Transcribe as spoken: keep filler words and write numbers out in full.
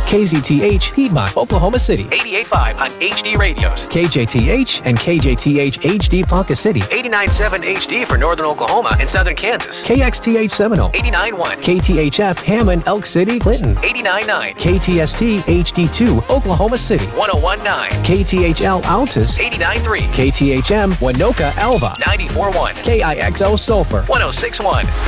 K Z T H, Piedmont, Oklahoma City. eighty-eight point five on H D radios. K J T H and K J T H H D Ponca City. eighty-nine point seven H D for northern Oklahoma and southern Kansas. K X T H Seminole. eighty-nine point one. K T H F Hammond, Elk City, Clinton. eighty-nine point nine. K T S T H D two, Oklahoma City. one oh one point nine. K T H L Altus. eighty-nine point three. K T H M Winoka, Alva. ninety-four point one. K I X O Sulphur. one oh six point one.